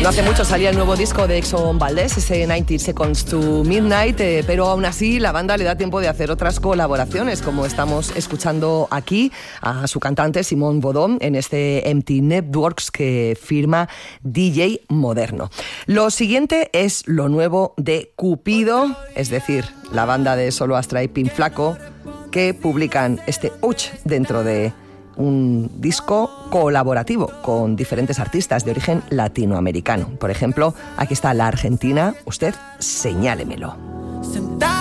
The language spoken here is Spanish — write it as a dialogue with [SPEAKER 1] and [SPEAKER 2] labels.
[SPEAKER 1] No hace mucho salía el nuevo disco de Exxon Valdez, ese 90 Seconds to Midnight, pero aún así la banda le da tiempo de hacer otras colaboraciones, como estamos escuchando aquí a su cantante Simón Bodón en este Empty Networks que firma DJ Moderno. Lo siguiente es lo nuevo de Cupido, es decir, la banda de Solo Astra y Pin Flaco, que publican este Ouch dentro de un disco colaborativo con diferentes artistas de origen latinoamericano. Por ejemplo, aquí está la argentina, usted señálemelo.